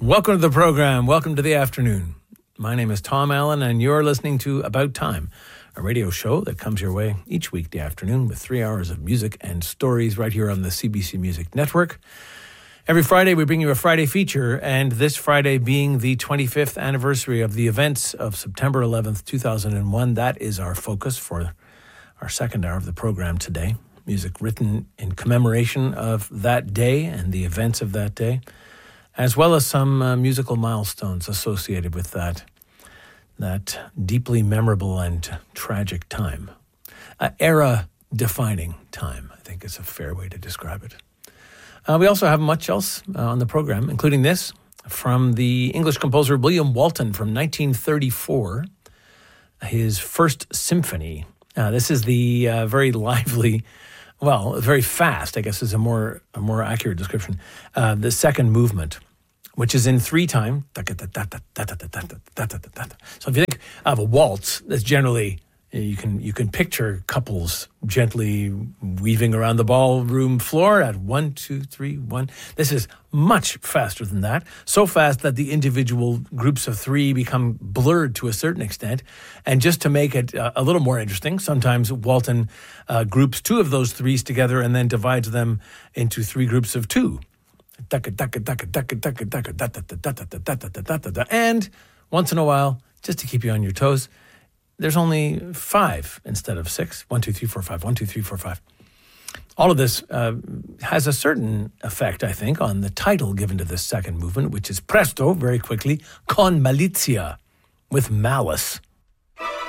Welcome to the program. Welcome to the afternoon. My name is Tom Allen, and you're listening to About Time, a radio show that comes your way each weekday afternoon with 3 hours of music and stories right here on the CBC Music Network. Every Friday, we bring you a Friday feature, and this Friday being the 25th anniversary of the events of September 11th, 2001, that is our focus for our second hour of the program today. Music written in commemoration of that day and the events of that day, as well as some musical milestones associated with that deeply memorable and tragic time. Era-defining time, I think is a fair way to describe it. We also have much else on the program, including this from the English composer William Walton from 1934, his first symphony. This is the very lively, very fast, I guess is a more accurate description, the second movement, which is in 3 time. So if you think of a waltz, that's generally, you can picture couples gently weaving around the ballroom floor at 1, 2, 3, 1. This is much faster than that. So fast that the individual groups of 3 become blurred to a certain extent. And just to make it a little more interesting, sometimes Walton groups 2 of those 3s together and then divides them into 3 groups of 2. And once in a while, just to keep you on your toes, there's only 5 instead of 6. 1, 2, 3, 4, 5. 1, 2, 3, 4, 5. All of this has a certain effect, I think, on the title given to this second movement, which is presto, very quickly, con malizia, with malice.